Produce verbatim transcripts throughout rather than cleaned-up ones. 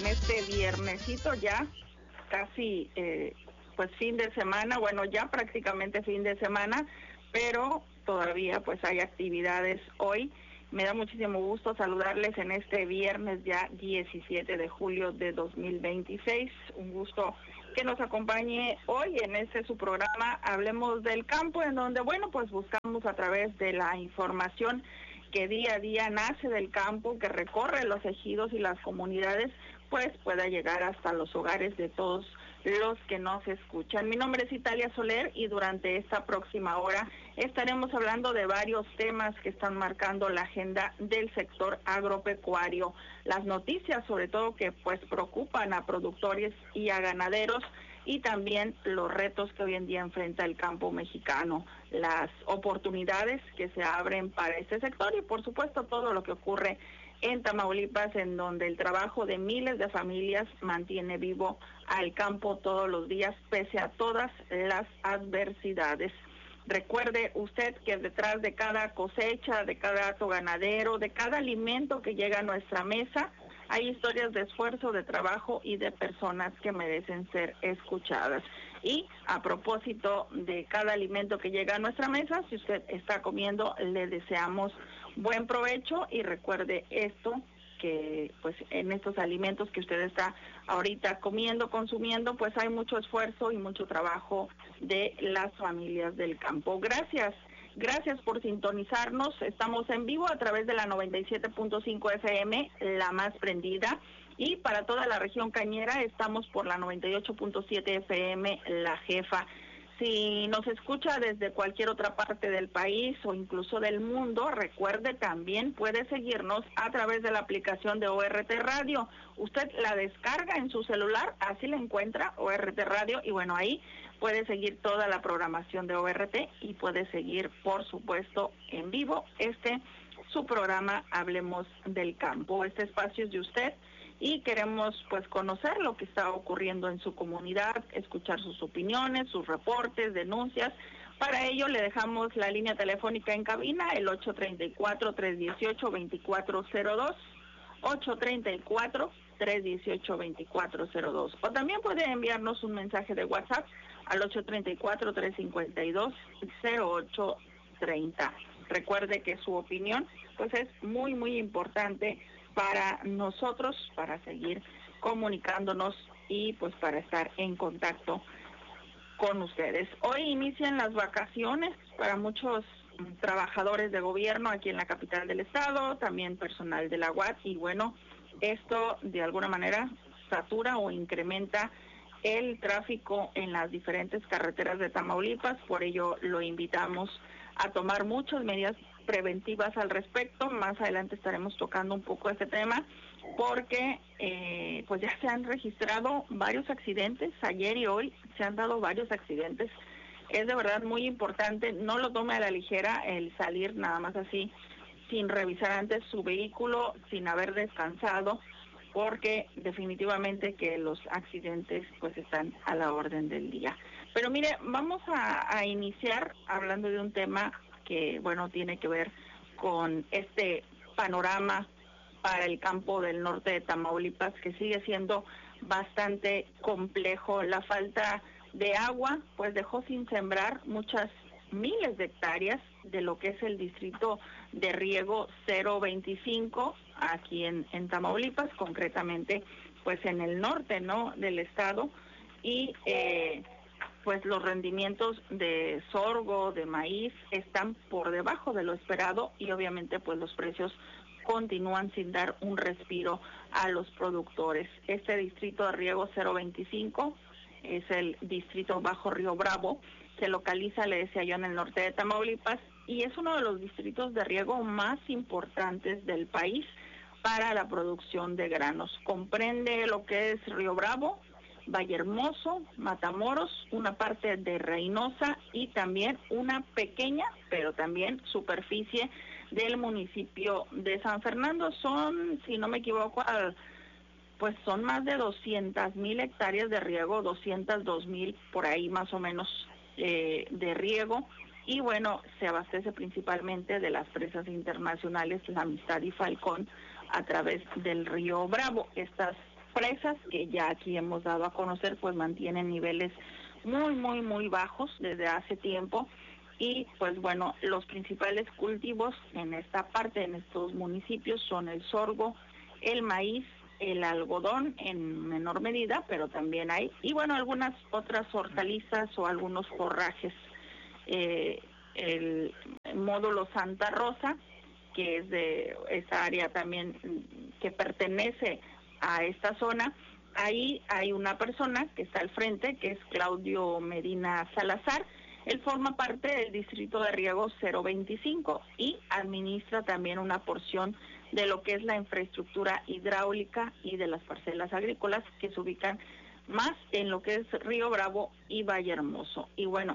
este viernesito ya, casi eh, pues fin de semana, bueno ya prácticamente fin de semana, pero todavía pues hay actividades hoy. Me da muchísimo gusto saludarles en este viernes ya diecisiete de julio de dos mil veintiséis. Un gusto que nos acompañe hoy en este su programa Hablemos del Campo, en donde, bueno, pues buscamos a través de la información que día a día nace del campo, que recorre los ejidos y las comunidades, pues pueda llegar hasta los hogares de todos los que nos escuchan. Mi nombre es Italia Soler y durante esta próxima hora estaremos hablando de varios temas que están marcando la agenda del sector agropecuario, las noticias sobre todo que pues preocupan a productores y a ganaderos, y también los retos que hoy en día enfrenta el campo mexicano, las oportunidades que se abren para este sector y por supuesto todo lo que ocurre en Tamaulipas, en donde el trabajo de miles de familias mantiene vivo al campo todos los días, pese a todas las adversidades. Recuerde usted que detrás de cada cosecha, de cada acto ganadero, de cada alimento que llega a nuestra mesa, hay historias de esfuerzo, de trabajo y de personas que merecen ser escuchadas. Y a propósito de cada alimento que llega a nuestra mesa, si usted está comiendo, le deseamos buen provecho y recuerde esto, que pues en estos alimentos que usted está ahorita comiendo, consumiendo, pues hay mucho esfuerzo y mucho trabajo de las familias del campo. Gracias, gracias por sintonizarnos. Estamos en vivo a través de la noventa y siete punto cinco F M, la más prendida, y para toda la región cañera estamos por la noventa y ocho punto siete F M, la jefa. Si nos escucha desde cualquier otra parte del país o incluso del mundo, recuerde también puede seguirnos a través de la aplicación de O R T Radio. Usted la descarga en su celular, así la encuentra, O R T Radio, y bueno, ahí puede seguir toda la programación de O R T y puede seguir, por supuesto, en vivo este su programa Hablemos del Campo. Este espacio es de usted y queremos pues conocer lo que está ocurriendo en su comunidad, escuchar sus opiniones, sus reportes, denuncias. Para ello le dejamos la línea telefónica en cabina, el ocho tres cuatro, tres uno ocho, dos cuatro cero dos, ocho tres cuatro, tres uno ocho, dos cuatro cero dos. O también puede enviarnos un mensaje de WhatsApp al ocho tres cuatro, tres cinco dos, cero ocho tres cero. Recuerde que su opinión pues es muy muy importante para nosotros, para seguir comunicándonos y pues para estar en contacto con ustedes. Hoy inician las vacaciones para muchos trabajadores de gobierno aquí en la capital del estado, también personal de la U A T, y bueno, esto de alguna manera satura o incrementa el tráfico en las diferentes carreteras de Tamaulipas. Por ello lo invitamos a tomar muchas medidas preventivas al respecto. Más adelante estaremos tocando un poco este tema porque eh, pues ya se han registrado varios accidentes, ayer y hoy se han dado varios accidentes. Es de verdad muy importante, no lo tome a la ligera el salir nada más así sin revisar antes su vehículo, sin haber descansado, porque definitivamente que los accidentes pues están a la orden del día. Pero mire, vamos a, a iniciar hablando de un tema que, bueno, tiene que ver con este panorama para el campo del norte de Tamaulipas, que sigue siendo bastante complejo. La falta de agua, pues dejó sin sembrar muchas miles de hectáreas de lo que es el distrito de riego cero veinticinco, aquí en, en Tamaulipas, concretamente, pues en el norte, ¿no?, del estado, y eh, pues los rendimientos de sorgo, de maíz, están por debajo de lo esperado y obviamente pues los precios continúan sin dar un respiro a los productores. Este distrito de riego cero veinticinco es el distrito Bajo Río Bravo, se localiza, le decía yo, en el norte de Tamaulipas, y es uno de los distritos de riego más importantes del país para la producción de granos. Comprende lo que es Río Bravo, Vallehermoso, Matamoros, una parte de Reynosa y también una pequeña, pero también superficie del municipio de San Fernando. Son, si no me equivoco, pues son más de doscientas mil hectáreas de riego, doscientos dos mil por ahí más o menos eh, de riego, y bueno, se abastece principalmente de las presas internacionales La Amistad y Falcón a través del río Bravo. Estas presas que ya aquí hemos dado a conocer, pues mantienen niveles muy, muy, muy bajos desde hace tiempo. Y pues bueno, los principales cultivos en esta parte, en estos municipios, son el sorgo, el maíz, el algodón en menor medida, pero también hay, y bueno, algunas otras hortalizas o algunos forrajes. Eh, el módulo Santa Rosa, que es de esa área también que pertenece a esta zona, ahí hay una persona que está al frente, que es Claudio Medina Salazar. Él forma parte del distrito de riego cero veinticinco y administra también una porción de lo que es la infraestructura hidráulica y de las parcelas agrícolas que se ubican más en lo que es Río Bravo y Valle Hermoso. Y bueno,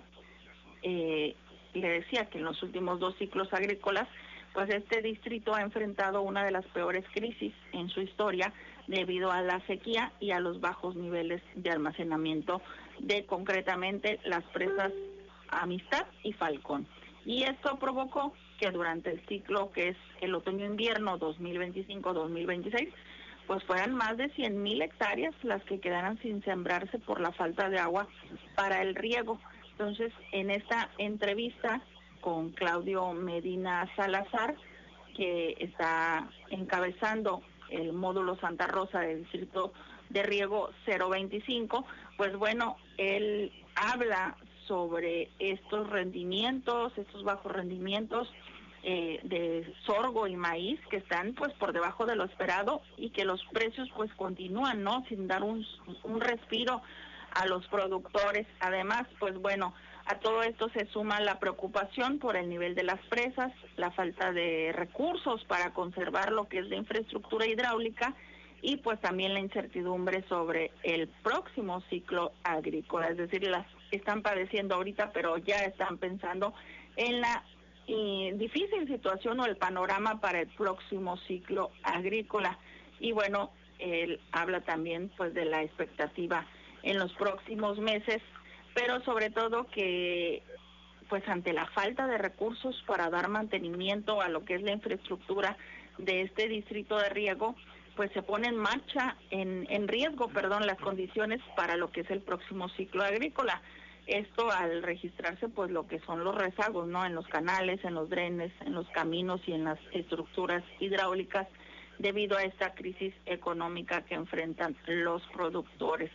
eh, le decía que en los últimos dos ciclos agrícolas, pues este distrito ha enfrentado una de las peores crisis en su historia debido a la sequía y a los bajos niveles de almacenamiento de concretamente las presas Amistad y Falcón. Y esto provocó que durante el ciclo que es el otoño-invierno dos mil veinticinco dos mil veintiséis, pues fueran más de cien mil hectáreas las que quedaran sin sembrarse por la falta de agua para el riego. Entonces, en esta entrevista con Claudio Medina Salazar, que está encabezando el módulo Santa Rosa del distrito de riego cero veinticinco, pues bueno, él habla sobre estos rendimientos, estos bajos rendimientos eh, de sorgo y maíz que están pues por debajo de lo esperado y que los precios pues continúan, ¿no? Sin dar un, un respiro a los productores. Además, pues bueno, a todo esto se suma la preocupación por el nivel de las presas, la falta de recursos para conservar lo que es la infraestructura hidráulica y pues también la incertidumbre sobre el próximo ciclo agrícola. Es decir, las están padeciendo ahorita, pero ya están pensando en la eh, difícil situación o el panorama para el próximo ciclo agrícola. Y bueno, él habla también pues de la expectativa en los próximos meses, pero sobre todo que pues ante la falta de recursos para dar mantenimiento a lo que es la infraestructura de este distrito de riego, pues se pone en marcha, en, en riesgo, perdón, las condiciones para lo que es el próximo ciclo agrícola. Esto al registrarse pues lo que son los rezagos, ¿no? En los canales, en los drenes, en los caminos y en las estructuras hidráulicas debido a esta crisis económica que enfrentan los productores.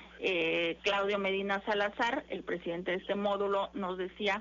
Eh, Claudio Medina Salazar, el presidente de este módulo, nos decía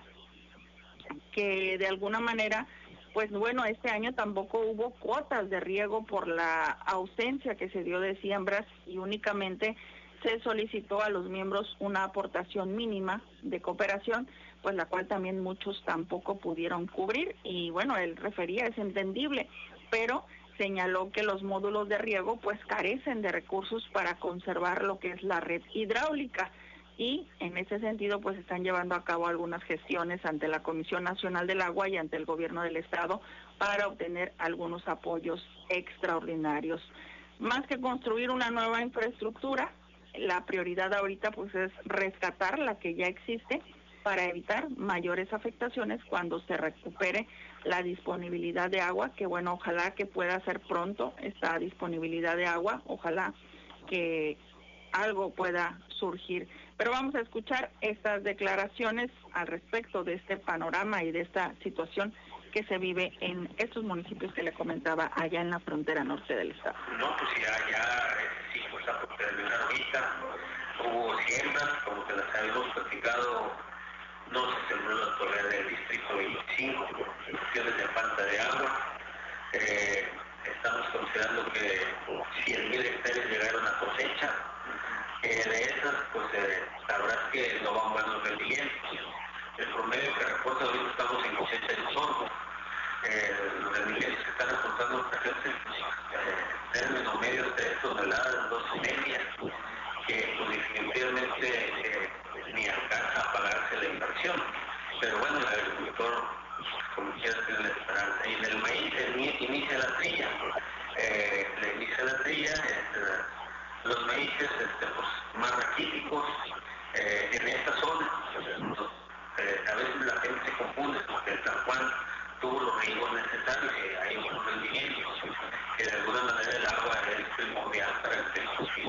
que de alguna manera, pues bueno, este año tampoco hubo cuotas de riego por la ausencia que se dio de siembras y únicamente se solicitó a los miembros una aportación mínima de cooperación, pues la cual también muchos tampoco pudieron cubrir. Y bueno, él refería, es entendible, pero señaló que los módulos de riego pues carecen de recursos para conservar lo que es la red hidráulica y en ese sentido pues están llevando a cabo algunas gestiones ante la Comisión Nacional del Agua y ante el gobierno del estado para obtener algunos apoyos extraordinarios. Más que construir una nueva infraestructura, la prioridad ahorita pues es rescatar la que ya existe para evitar mayores afectaciones cuando se recupere la disponibilidad de agua, que bueno, ojalá que pueda ser pronto esta disponibilidad de agua, ojalá que algo pueda surgir. Pero vamos a escuchar estas declaraciones al respecto de este panorama y de esta situación que se vive en estos municipios que le comentaba allá en la frontera norte del estado. No, pues ya, ya, sí, pues está por terminar ahorita, hubo siembras, como que las habíamos platicado, no se sembró la torre del distrito veinticinco por cuestiones de falta de agua. Eh, estamos considerando que cien mil hectáreas llegaron a cosecha. Eh, de esas, pues eh, sabrás que no van buenos rendimientos. El promedio que reporta ahorita estamos en cosecha de sorgo. Eh, los rendimientos que están aportando los presentes, eh, término medio de tres toneladas, dos y media, que pues, definitivamente eh, ni alcanza a pagarse la inversión. Pero bueno, el agricultor, como quiera, tiene la esperanza. Y en el maíz se inicia la trilla. Eh, le inicia la trilla, este, los maíces este, pues, más raquíticos eh, en esta zona. Entonces, eh, a veces la gente se confunde porque el San Juan tuvo los riegos necesarios y hay unos rendimientos que de alguna manera el agua es primordial para el techo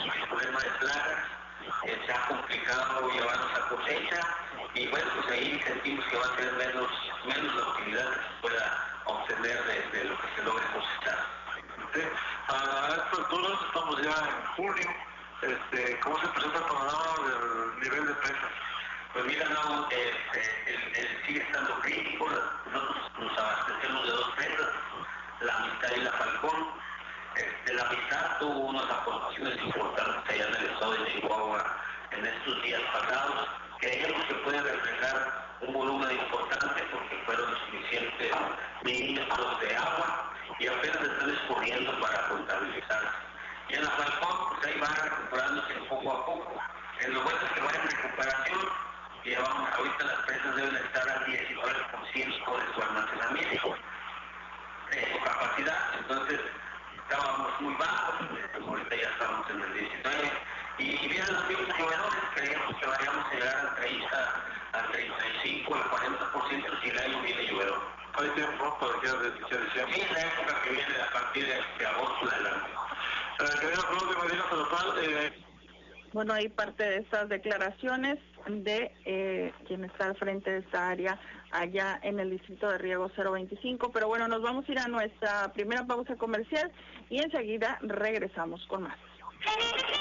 el problema de plagas, eh, se ha complicado llevarnos a cosecha y bueno, pues ahí sentimos que va a tener menos, menos la utilidad que se pueda obtener de, de lo que se logre cosechar. Sí. A estas alturas estamos ya en junio, este, ¿cómo se presenta el panorama del nivel de presas? Pues mira, no, este, el, el sigue estando crítico, nosotros nos abastecemos de dos presas, la Amistad y la Falcón. Este, la Amistad tuvo unas aportaciones importantes allá en el estado de Chihuahua en estos días pasados. Creemos que puede reflejar un volumen importante porque fueron suficientes milímetros de agua y apenas están escurriendo para contabilizar. Y en la Falcón, pues ahí van recuperándose poco a poco. En lo bueno es que va en recuperación, llevamos, ahorita las presas deben estar al diecinueve por ciento de su almacenamiento, de su capacidad, entonces estábamos muy bajos, ahorita ya estamos en el diecinueve, y vienen los tiempos llovedores, creemos que vayamos a llegar al treinta, al treinta y cinco, al cuarenta por ciento si el año viene llovedor. Hay tiempo para que de diciembre. Sí, es la época que viene a partir de, de agosto adelante. Eh, querida Claudia Medina Salazar, eh... Bueno, hay parte de estas declaraciones de eh, quien está al frente de esta área allá en el distrito de riego cero veinticinco, pero bueno, nos vamos a ir a nuestra primera pausa comercial y enseguida regresamos con más.